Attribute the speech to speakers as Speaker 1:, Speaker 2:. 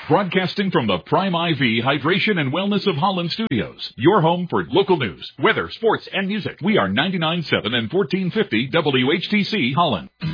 Speaker 1: Broadcasting from the Prime IV Hydration and Wellness of Holland Studios. Your home for local news, weather, sports, and music. We are 99.7 and 1450 WHTC Holland.